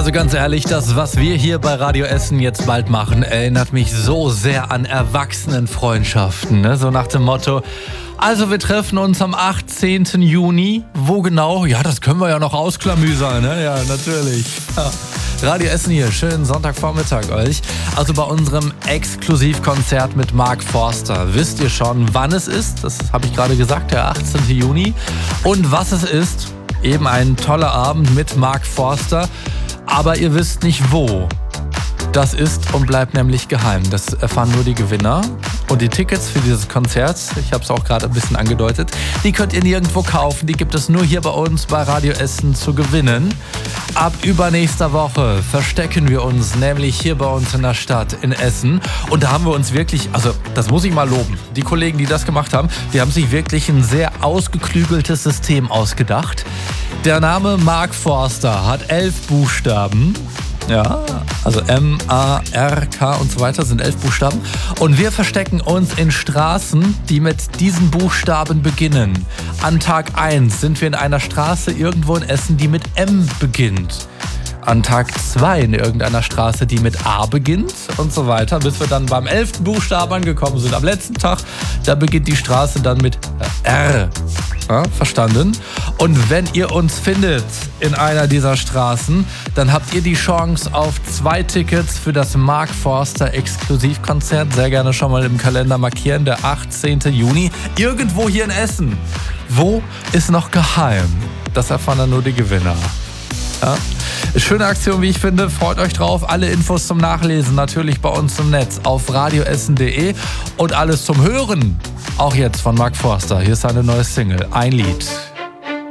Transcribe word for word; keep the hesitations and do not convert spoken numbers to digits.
Also ganz ehrlich, das, was wir hier bei Radio Essen jetzt bald machen, erinnert mich so sehr an Erwachsenenfreundschaften. Ne? So nach dem Motto, also wir treffen uns am achtzehnten Juni. Wo genau? Ja, das können wir ja noch ausklamüsern. Ne? Ja, natürlich. Ja. Radio Essen hier, schönen Sonntagvormittag euch. Also bei unserem Exklusivkonzert mit Mark Forster. Wisst ihr schon, wann es ist? Das habe ich gerade gesagt, der achtzehnten Juni. Und was es ist? Eben ein toller Abend mit Mark Forster. Aber ihr wisst nicht wo. Das ist und bleibt nämlich geheim. Das erfahren nur die Gewinner. Und die Tickets für dieses Konzert, ich habe es auch gerade ein bisschen angedeutet, die könnt ihr nirgendwo kaufen. Die gibt es nur hier bei uns bei Radio Essen zu gewinnen. Ab übernächster Woche verstecken wir uns nämlich hier bei uns in der Stadt in Essen. Und da haben wir uns wirklich, also das muss ich mal loben, die Kollegen, die das gemacht haben, die haben sich wirklich ein sehr ausgeklügeltes System ausgedacht. Der Name Mark Forster hat elf Buchstaben. Ja, also M, A, R, K und so weiter sind elf Buchstaben. Und wir verstecken uns in Straßen, die mit diesen Buchstaben beginnen. An Tag eins sind wir in einer Straße irgendwo in Essen, die mit M beginnt. An Tag zwei in irgendeiner Straße, die mit A beginnt und so weiter, bis wir dann beim elften Buchstaben angekommen sind. Am letzten Tag, da beginnt die Straße dann mit R. Ja, verstanden? Und wenn ihr uns findet in einer dieser Straßen, dann habt ihr die Chance auf zwei Tickets für das Mark Forster Exklusivkonzert. Sehr gerne schon mal im Kalender markieren, der achtzehnten Juni. Irgendwo hier in Essen. Wo ist noch geheim? Das erfahren dann nur die Gewinner. Ja. Schöne Aktion, wie ich finde. Freut euch drauf. Alle Infos zum Nachlesen natürlich bei uns im Netz auf radioessen punkt de und alles zum Hören. Auch jetzt von Mark Forster. Hier ist seine neue Single. Ein Lied.